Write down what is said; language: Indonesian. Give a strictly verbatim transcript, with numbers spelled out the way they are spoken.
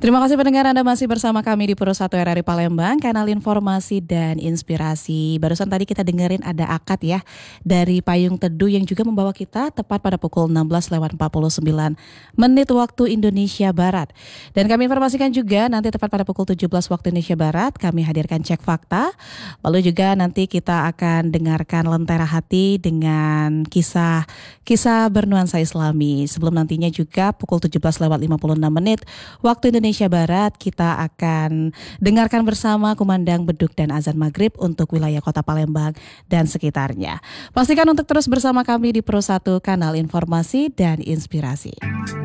Terima kasih pendengar, Anda masih bersama kami di Puro satu R R I Palembang, kanal informasi dan inspirasi. Barusan tadi kita dengerin ada akad ya dari Payung Teduh yang juga membawa kita tepat pada pukul enam belas lewat empat puluh sembilan menit waktu Indonesia Barat. Dan kami informasikan juga nanti tepat pada pukul tujuh belas waktu Indonesia Barat kami hadirkan cek fakta. Lalu juga nanti kita akan dengarkan Lentera Hati dengan kisah kisah bernuansa Islami. Sebelum nantinya juga pukul tujuh belas lewat lima puluh enam menit waktu Indonesia Indonesia Barat kita akan dengarkan bersama kumandang beduk dan azan maghrib untuk wilayah kota Palembang dan sekitarnya. Pastikan untuk terus bersama kami di Pro satu kanal informasi dan inspirasi.